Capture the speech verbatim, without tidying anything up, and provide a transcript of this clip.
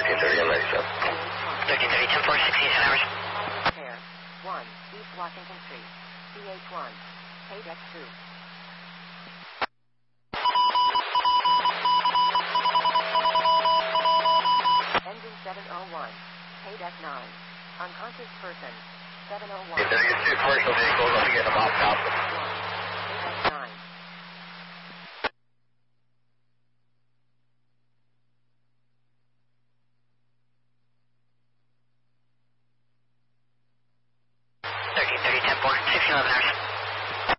thirteen thirty and ninety-seven. thirteen thirty, ten four, sixty-seven hours. Air, one, East Washington Street, C H one, K X two. Engine seven oh one, K X nine, unconscious person, seven oh one. If there are two commercial vehicles, let me get them off top. K X nine. thirteen thirty, ten four, sixty-eleven hours.